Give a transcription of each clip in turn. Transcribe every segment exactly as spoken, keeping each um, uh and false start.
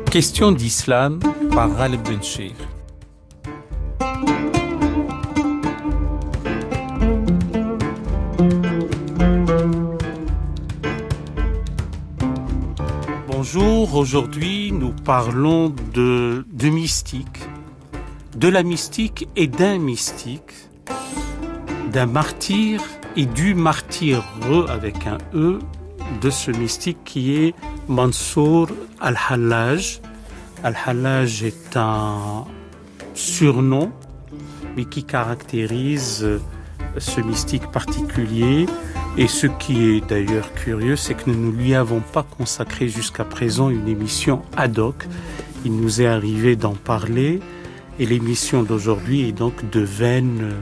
Question d'islam par Ghaleb Bencheikh. Bonjour, aujourd'hui nous parlons de, de mystique, de la mystique et d'un mystique, d'un martyr et du martyreux avec un E, de ce mystique qui est Mansour al-Hallaj. Al-Hallaj est un surnom, mais qui caractérise ce mystique particulier. Et ce qui est d'ailleurs curieux, c'est que nous ne lui avons pas consacré jusqu'à présent une émission ad hoc. Il nous est arrivé d'en parler, et l'émission d'aujourd'hui est donc de veine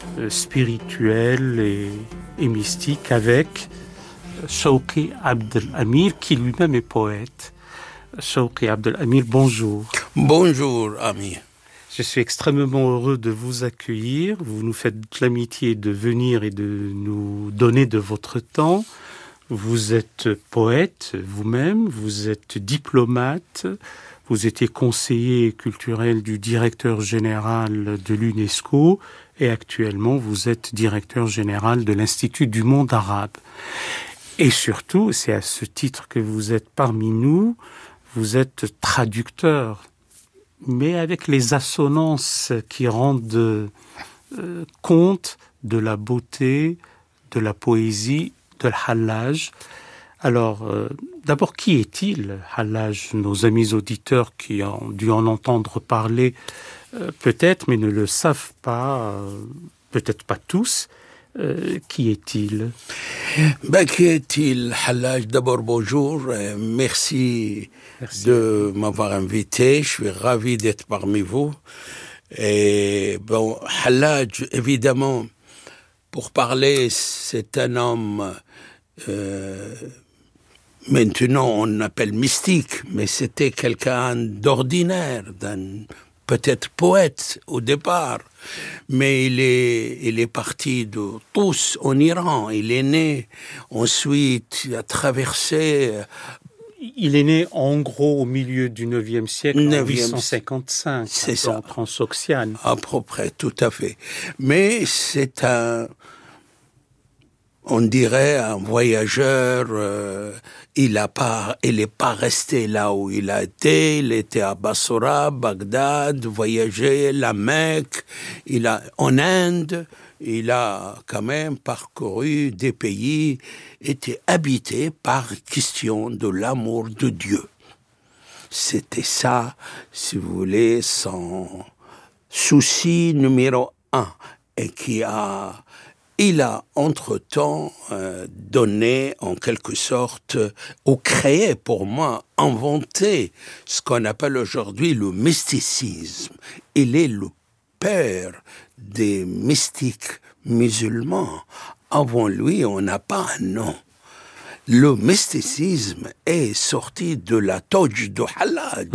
spirituelle et, et mystique avec Shawki Abdelamir, qui lui-même est poète. Shawki Abdelamir, bonjour. Bonjour, ami. Je suis extrêmement heureux de vous accueillir. Vous nous faites l'amitié de venir et de nous donner de votre temps. Vous êtes poète vous-même, vous êtes diplomate, vous étiez conseiller culturel du directeur général de l'UNESCO et actuellement vous êtes directeur général de l'Institut du monde arabe. Et surtout, c'est à ce titre que vous êtes parmi nous, vous êtes traducteur, mais avec les assonances qui rendent euh, compte de la beauté, de la poésie de l'Hallaj. Alors, euh, d'abord, qui est-il, Hallaj? Nos amis auditeurs qui ont dû en entendre parler, euh, peut-être, mais ne le savent pas, euh, peut-être pas tous. Euh, qui est-il? Ben, qui est-il, Hallaj? D'abord, bonjour. Euh, merci, merci de m'avoir invité. Je suis ravi d'être parmi vous. Et bon, Hallaj, évidemment, pour parler, c'est un homme, euh, maintenant on appelle mystique, mais c'était quelqu'un d'ordinaire, d'un peut-être poète au départ, mais il est, il est parti de Tous en Iran. Il est né, ensuite il a traversé. Il est né en gros au milieu du neuvième siècle, en huit cent cinquante-cinq, c'est ça, en Transoxiane. À peu près, tout à fait. Mais c'est un, on dirait un voyageur. Euh, il a pas, il est pas resté là où il a été. Il était à Bassora, Bagdad, voyagé, la Mecque. Il a en Inde. Il a quand même parcouru des pays, était habité par question de l'amour de Dieu. C'était ça, si vous voulez, son souci numéro un, et qui a Il a, entre-temps, euh, donné, en quelque sorte, ou créé, pour moi, inventé, ce qu'on appelle aujourd'hui le mysticisme. Il est le père des mystiques musulmans. Avant lui, on n'a pas un nom. Le mysticisme est sorti de la toge de Hallaj.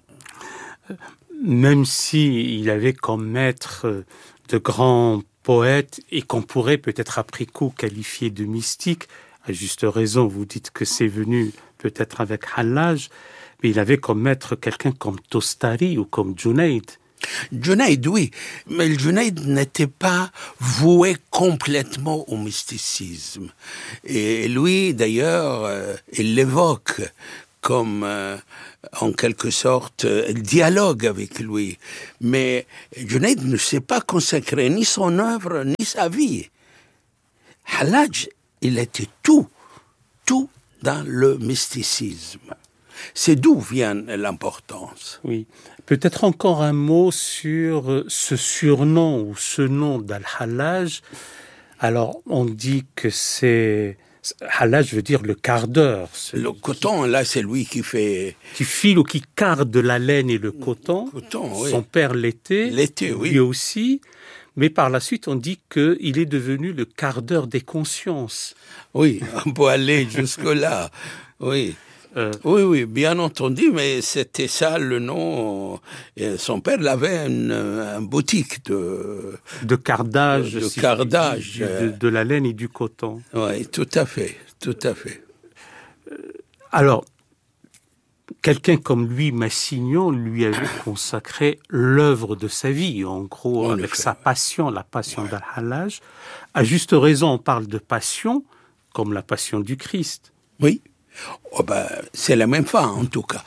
Même si il avait comme maître de grands poète et qu'on pourrait peut-être après coup qualifier de mystique, à juste raison, vous dites que c'est venu peut-être avec Hallaj, mais il avait comme maître quelqu'un comme Tostari ou comme Junayd. Junayd, oui, mais le Junayd n'était pas voué complètement au mysticisme. Et lui, d'ailleurs, euh, il l'évoque comme, euh, en quelque sorte, euh, dialogue avec lui. Mais Junayd ne s'est pas consacré ni son œuvre, ni sa vie. Hallaj, il était tout, tout dans le mysticisme. C'est d'où vient l'importance. Oui. Peut-être encore un mot sur ce surnom ou ce nom d'Al-Hallaj. Alors, on dit que c'est... Hallaj veut dire le cardeur. Le coton, là, c'est lui qui fait... Qui file ou qui carde la laine et le coton. coton oui. Son père l'était. L'était, oui. Lui aussi. Mais par la suite, on dit qu'il est devenu le cardeur des consciences. Oui, on peut aller jusque-là. Oui. Euh, oui, oui, bien entendu, mais c'était ça le nom. Et son père avait une, une boutique de... De cardage. De, de si cardage. De, de la laine et du coton. Oui, tout à fait, tout à fait. Alors, quelqu'un comme lui, Massignon, lui avait consacré l'œuvre de sa vie, en gros, En avec effet. sa passion, la passion Ouais. d'Al-Hallaj. À juste raison, on parle de passion comme la passion du Christ. Oui. Oh ben, c'est la même fin, en tout cas.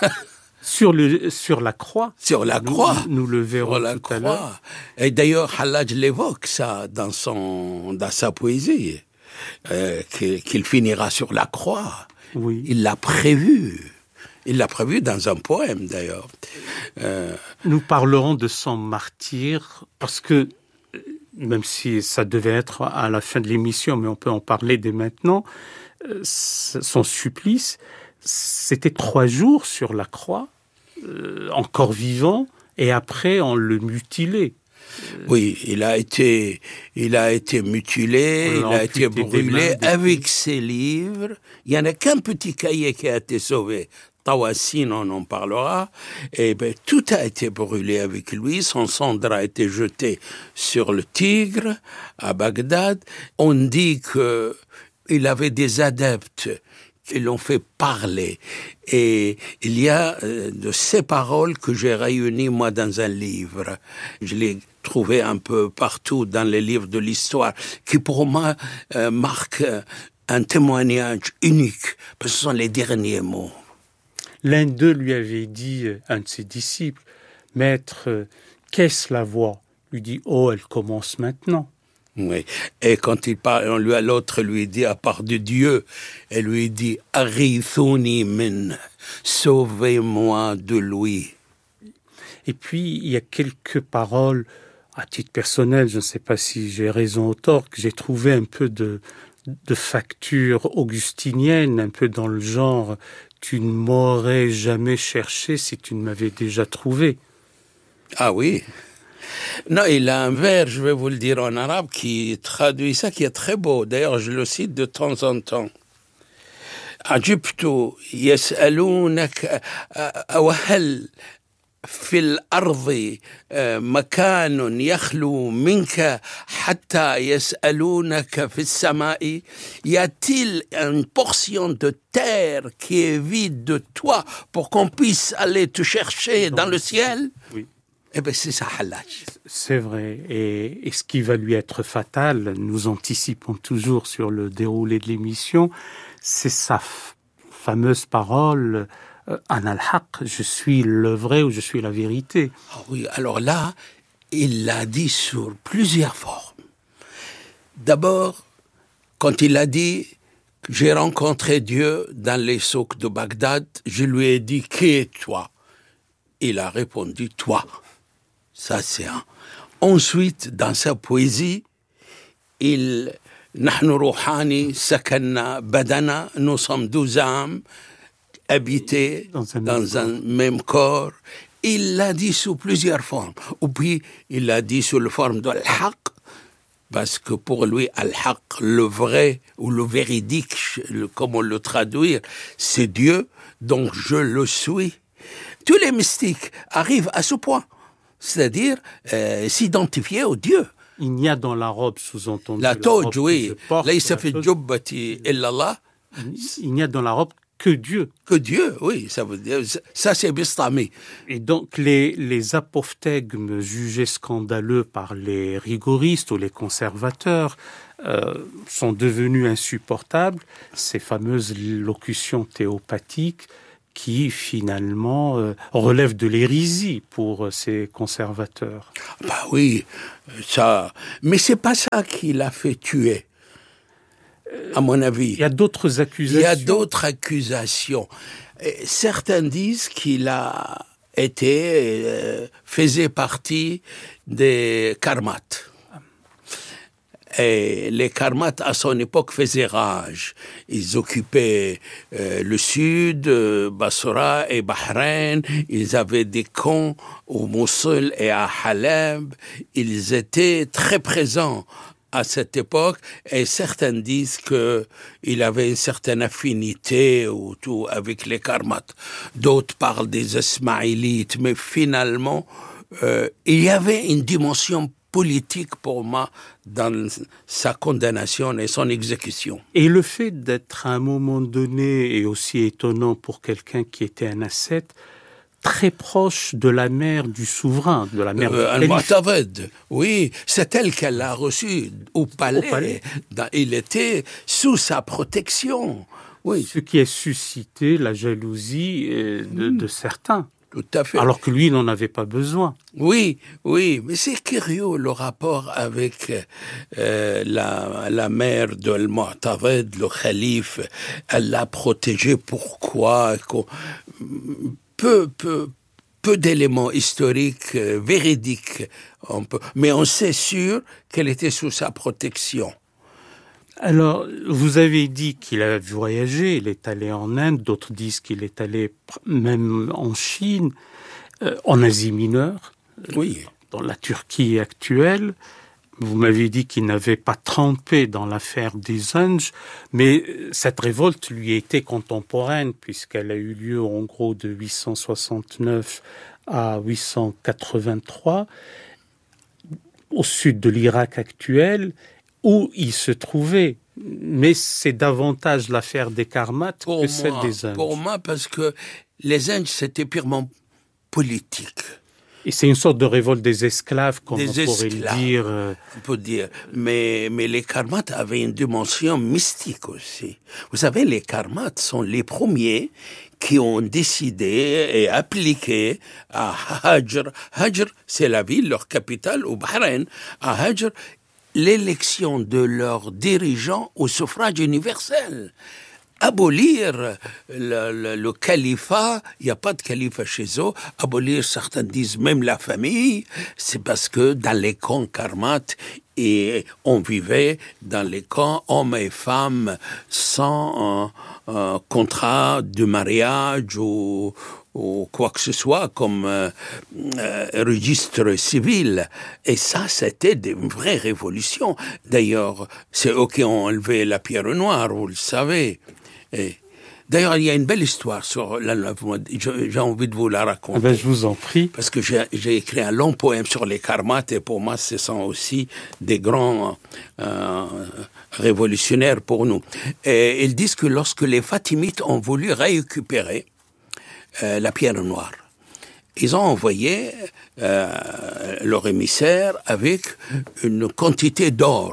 Sur, le, sur la croix. Sur la nous, croix. Nous le verrons Sur la tout à l'heure. croix. Et d'ailleurs, Hallaj l'évoque ça dans, son, dans sa poésie, euh, qu'il, qu'il finira sur la croix. Oui. Il l'a prévu. Il l'a prévu dans un poème, d'ailleurs. Euh, Nous parlerons de son martyre, parce que, même si ça devait être à la fin de l'émission, mais on peut en parler dès maintenant, euh, son supplice, c'était trois jours sur la croix, euh, encore vivant, et après on le mutilait. Oui, il a été, il a été mutilé, il a été brûlé avec ses livres. Il n'y en a qu'un petit cahier qui a été sauvé. Tawassine, on en parlera. Et ben, tout a été brûlé avec lui. Son cendre a été jeté sur le Tigre, à Bagdad. On dit que il avait des adeptes qui l'ont fait parler. Et il y a euh, de ces paroles que j'ai réunies, moi, dans un livre. Je l'ai trouvé un peu partout dans les livres de l'histoire, qui pour moi euh, marquent euh, un témoignage unique, parce que ce sont les derniers mots. L'un d'eux lui avait dit, un de ses disciples, « Maître, qu'est-ce la voix ?» Il lui dit, « Oh, elle commence maintenant. » Oui. Et quand il parle, on lui, à l'autre lui dit, à part de Dieu, elle lui dit, « Arithuni min, sauvez-moi de lui. » Et puis, il y a quelques paroles, à titre personnel, je ne sais pas si j'ai raison ou tort, que j'ai trouvé un peu de, de facture augustinienne, un peu dans le genre « Tu ne m'aurais jamais cherché si tu ne m'avais déjà trouvé. » Ah oui. Non, il a un vers, je vais vous le dire en arabe, qui traduit ça, qui est très beau. D'ailleurs, je le cite de temps en temps. عجبت يسألونك وهل في الأرض مكان يخلو منك حتى يسألونك في السماء. Y a-t-il une portion de terre qui est vide de toi pour qu'on puisse aller te chercher dans, dans le ciel? Oui. Eh bien, c'est ça, Hallaj. C'est vrai. Et, et ce qui va lui être fatal, nous anticipons toujours sur le déroulé de l'émission, c'est sa f- fameuse parole euh, « Ana al-haq », je suis le vrai ou je suis la vérité. Ah oui, alors là, il l'a dit sur plusieurs formes. D'abord, quand il a dit « J'ai rencontré Dieu dans les souks de Bagdad », je lui ai dit « Qui es-toi » Il a répondu « Toi ». Ça, c'est un. Ensuite, dans sa poésie, il Nahnu ruhani sakanna badana, nous sommes douze âmes habitées dans un, dans un même corps. Il l'a dit sous plusieurs formes. Ou puis, il l'a dit sous la forme de al-haq, parce que pour lui, al-haq, le vrai ou le véridique, comme on le traduire, c'est Dieu, donc je le suis. Tous les mystiques arrivent à ce point. C'est-à-dire euh, s'identifier au Dieu. Il n'y a dans la robe, sous-entendu, la toge, oui. Il n'y a dans la robe que Dieu. Que Dieu, oui. Ça, veut dire, ça c'est Bistami. Et donc, les, les apophthegmes jugés scandaleux par les rigoristes ou les conservateurs euh, sont devenus insupportables. Ces fameuses locutions théopathiques qui, finalement, euh, relève de l'hérésie pour euh, ces conservateurs. Bah oui, ça... Mais c'est pas ça qui l'a fait tuer, à mon avis. Il y a d'autres accusations. Il y a d'autres accusations. Et certains disent qu'il a été, euh, faisait partie des karmates. Et les karmates, à son époque, faisaient rage. Ils occupaient euh, le sud, euh, Basra et Bahreïn. Ils avaient des camps au Mossoul et à Haleb. Ils étaient très présents à cette époque. Et certains disent qu'il avait une certaine affinité ou tout avec les karmates. D'autres parlent des Ismaélites. Mais finalement, euh, il y avait une dimension politique pour moi dans sa condamnation et son exécution. Et le fait d'être à un moment donné, et aussi étonnant pour quelqu'un qui était un ascète, très proche de la mère du souverain, de la mère euh, du calife. Al-Mu'tadid, oui, c'est elle qu'elle l'a reçu au palais. Au palais. Dans, il était sous sa protection. Oui. Ce qui a suscité la jalousie de, mmh. de certains. Tout à fait. Alors que lui, il n'en avait pas besoin. Oui, oui, mais c'est curieux le rapport avec euh, la, la mère de Al-Mu'tadid, le calife. Elle l'a protégé. Pourquoi? Peu, peu, peu d'éléments historiques, euh, véridiques, on peut, mais on sait sûr qu'elle était sous sa protection. Alors, vous avez dit qu'il a voyagé, il est allé en Inde, d'autres disent qu'il est allé même en Chine, euh, en Asie mineure, oui. dans la Turquie actuelle. Vous m'avez dit qu'il n'avait pas trempé dans l'affaire des Zenj, mais cette révolte lui était contemporaine, puisqu'elle a eu lieu en gros de huit cent soixante-neuf à huit cent quatre-vingt-trois, au sud de l'Irak actuel, où il se trouvait. Mais c'est davantage l'affaire des Karmates que moi, celle des Zenj. Pour moi, parce que les Zenj, c'était purement politique. Et c'est une sorte de révolte des esclaves, comme des on pourrait esclaves, le dire. Euh... On peut dire. Mais, mais les Karmates avaient une dimension mystique aussi. Vous savez, les Karmates sont les premiers qui ont décidé et appliqué à Hajr. Hajr, c'est la ville, leur capitale, au Bahreïn. À Hajr, l'élection de leurs dirigeants au suffrage universel. Abolir le, le, le califat, il n'y a pas de califat chez eux, abolir, certains disent même la famille, c'est parce que dans les camps karmates, et on vivait dans les camps hommes et femmes sans euh, euh, contrat de mariage ou, ou quoi que ce soit comme euh, euh, registre civil. Et ça, c'était une vraie révolution. D'ailleurs, c'est eux qui ont enlevé la pierre noire, vous le savez. Et d'ailleurs, il y a une belle histoire sur l'enlèvement. J'ai envie de vous la raconter. Ah ben, je vous en prie. Parce que j'ai, j'ai écrit un long poème sur les Karmates et pour moi, ce sont aussi des grands euh, révolutionnaires pour nous. Et ils disent que lorsque les Fatimites ont voulu récupérer euh, la pierre noire, ils ont envoyé euh, leur émissaire avec une quantité d'or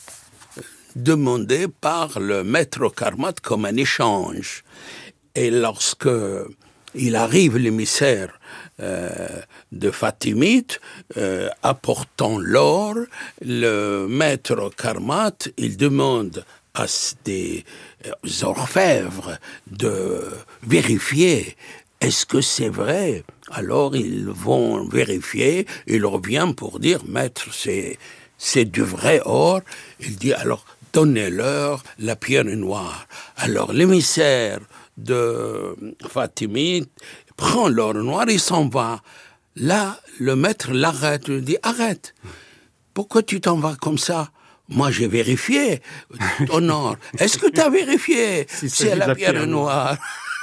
demandé par le maître karmate comme un échange. Et lorsque il arrive l'émissaire euh, de Fatimite, euh, apportant l'or, le maître karmate, il demande à des orfèvres de vérifier est-ce que c'est vrai. Alors ils vont vérifier, il revient pour dire maître, c'est, c'est du vrai or. Il dit alors donnez-leur la pierre noire. Alors l'émissaire de Fatimite prend l'or noir et s'en va. Là, le maître l'arrête, il dit arrête. Pourquoi tu t'en vas comme ça? Moi, j'ai vérifié ton or. Est-ce que tu as vérifié? Si c'est la, la pierre, pierre noire.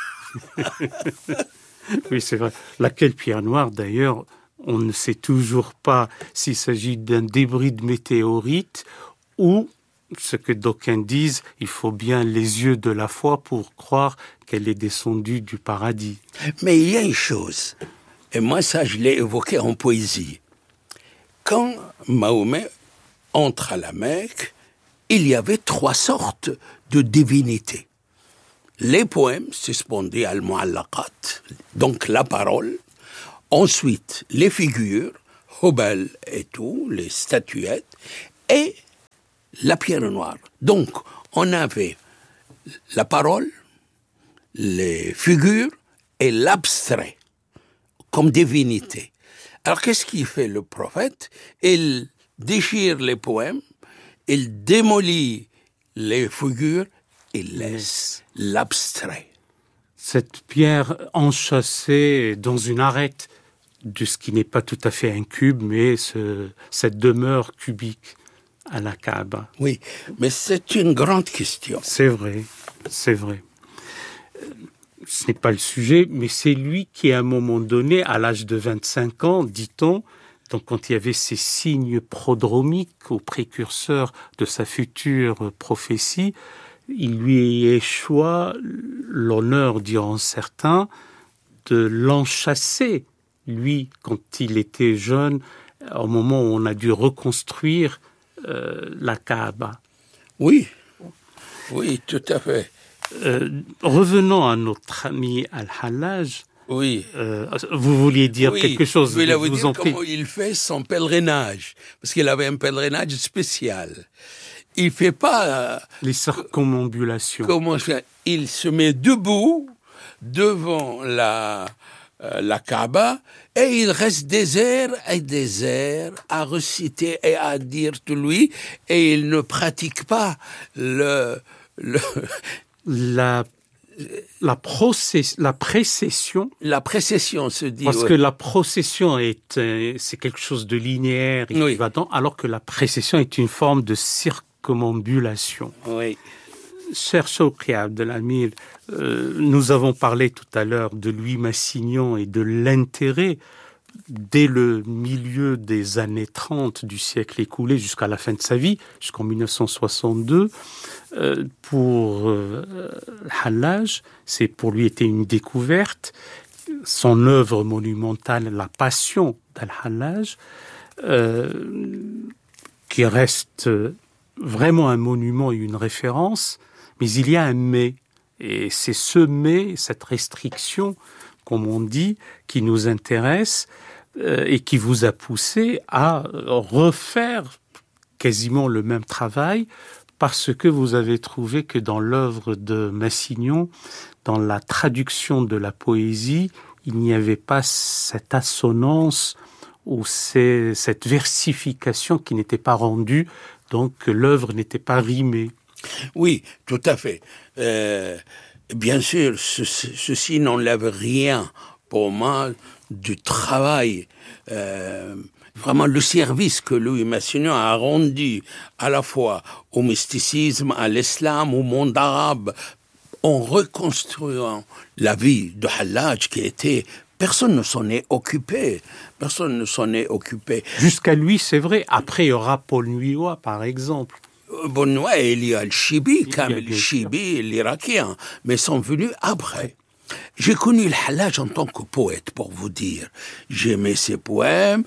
Oui, c'est vrai. Laquelle pierre noire, d'ailleurs, on ne sait toujours pas s'il s'agit d'un débris de météorite ou, ce que d'aucuns disent, il faut bien les yeux de la foi pour croire qu'elle est descendue du paradis. Mais il y a une chose, et moi ça je l'ai évoqué en poésie. Quand Mahomet entre à la Mecque, il y avait trois sortes de divinités. Les poèmes suspendaient al-mu'allaqat, donc la parole. Ensuite, les figures, Hubal et tout, les statuettes, et la pierre noire. Donc, on avait la parole, les figures et l'abstrait comme divinité. Alors, qu'est-ce qu'il fait le prophète? Il déchire les poèmes, il démolit les figures, il laisse l'abstrait. Cette pierre enchâssée dans une arête de ce qui n'est pas tout à fait un cube, mais ce, cette demeure cubique à la Kaaba. Oui, mais c'est une grande question. C'est vrai, c'est vrai. Ce n'est pas le sujet, mais c'est lui qui, à un moment donné, à l'âge de vingt-cinq ans, dit-on, Donc quand il y avait ces signes prodromiques aux précurseurs de sa future prophétie, il lui échoua l'honneur, diront certains, de l'enchasser, lui, quand il était jeune, au moment où on a dû reconstruire euh, la Kaaba. Oui, oui, tout à fait. Euh, revenons à notre ami Al-Hallaj. Oui. Euh, vous vouliez dire oui, quelque chose, je voulais vous, vous dire en prie. comment il fait son pèlerinage, parce qu'il avait un pèlerinage spécial. Il fait pas euh, les circumambulations. Comment faire? Il se met debout devant la euh, la Kaaba et il reste des heures et des heures à reciter et à dire de lui, et il ne pratique pas le le la La, process, la précession. La précession se dit. Parce ouais. que la procession est, euh, c'est quelque chose de linéaire et oui. qui va dans, alors que la précession est une forme de circumambulation. Oui. Cher Shawqi Abdelamir, euh, nous avons parlé tout à l'heure de Louis Massignon et de l'intérêt dès le milieu des années trente du siècle écoulé jusqu'à la fin de sa vie, jusqu'en mille neuf cent soixante-deux, euh, pour euh, Hallaj, c'est pour lui était une découverte. Son œuvre monumentale, La Passion d'Al-Hallaj, euh, qui reste vraiment un monument et une référence, mais il y a un mais, et c'est ce mais, cette restriction, comme on dit, qui nous intéresse euh, et qui vous a poussé à refaire quasiment le même travail, parce que vous avez trouvé que dans l'œuvre de Massignon, dans la traduction de la poésie, il n'y avait pas cette assonance ou ces, cette versification qui n'était pas rendue, donc l'œuvre n'était pas rimée. Oui, tout à fait. Euh, bien sûr, ce, ceci n'enlève rien pour moi du travail, euh, vraiment le service que Louis Massignon a rendu à la fois au mysticisme, à l'islam, au monde arabe, en reconstruisant la vie de Hallaj qui était... Personne ne s'en est occupé. Personne ne s'en est occupé. Jusqu'à lui, c'est vrai. Après, il y aura Paul Nuiwa, par exemple. Bon, ouais, il y a le Chibi, Kamel Chibi, l'Irakien, mais sont venus après. J'ai connu le Hallaj en tant que poète, pour vous dire. J'aimais ses poèmes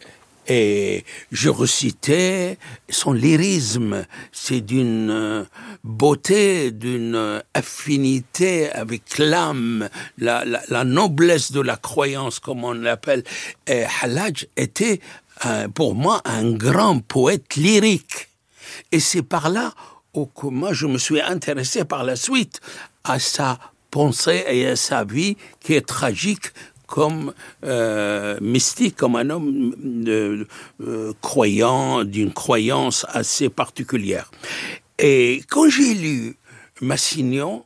et je recitais son lyrisme. C'est d'une beauté, d'une affinité avec l'âme, la, la, la noblesse de la croyance, comme on l'appelle. Et Hallaj était, euh, pour moi, un grand poète lyrique. Et c'est par là que moi je me suis intéressé par la suite à sa pensée et à sa vie qui est tragique comme euh, mystique, comme un homme euh, euh, croyant, d'une croyance assez particulière. Et quand j'ai lu Massignon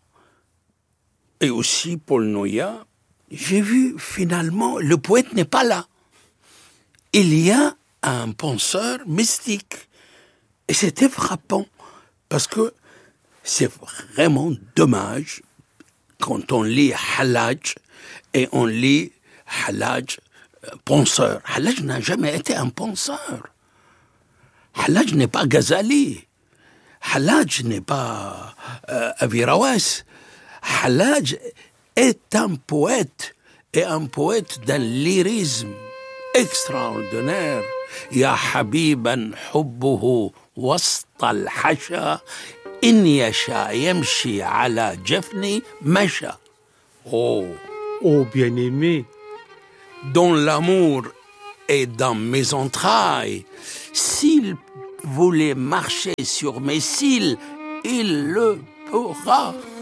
et aussi Paul Nuiwa, j'ai vu finalement le poète n'est pas là. Il y a un penseur mystique. Et c'était frappant, parce que c'est vraiment dommage quand on lit Hallaj et on lit Hallaj penseur. Hallaj n'a jamais été un penseur. Hallaj n'est pas Ghazali. Hallaj n'est pas euh, Avirawaz. Hallaj est un poète, et un poète d'un lyrisme extraordinaire. Ya habiban hubbuhu وسط الحشا إن يشاء يمشي على جفني مشى. Oh, oh bien-aimé, dont l'amour est dans mes entrailles. S'il voulait marcher sur mes cils, il le pourra.